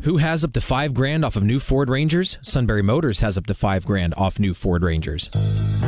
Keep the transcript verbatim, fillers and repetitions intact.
Who has up to five grand off of new Ford Rangers? Sunbury Motors has up to five grand off new Ford Rangers.